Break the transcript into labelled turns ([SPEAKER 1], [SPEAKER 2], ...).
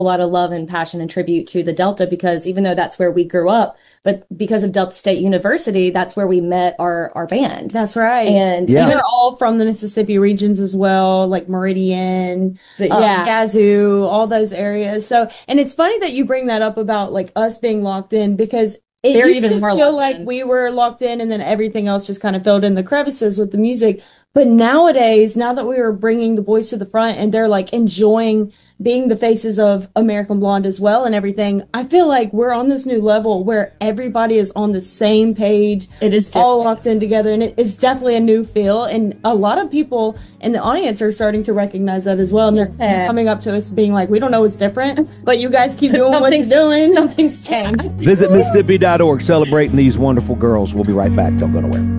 [SPEAKER 1] a lot of love and passion and tribute to the Delta because even though that's where we grew up, but because of Delta State University, that's where we met our band.
[SPEAKER 2] That's right.
[SPEAKER 1] And
[SPEAKER 2] they're all from the Mississippi regions as well, like Meridian, Yazoo, all those areas. So, and it's funny that you bring that up about like us being locked in because it used to feel like we were locked in and then everything else just kind of filled in the crevices with the music. But nowadays, now that we are bringing the boys to the front and they're like enjoying being the faces of American Blonde as well and everything, I feel like we're on this new level where everybody is on the same page.
[SPEAKER 1] It is
[SPEAKER 2] all locked in together, and it's definitely a new feel. And a lot of people in the audience are starting to recognize that as well. And they're coming up to us being like, we don't know what's different, but you guys keep doing what you're doing.
[SPEAKER 1] Nothing's changed.
[SPEAKER 3] Visit Mississippi.org, celebrating these wonderful girls. We'll be right back. Don't go nowhere.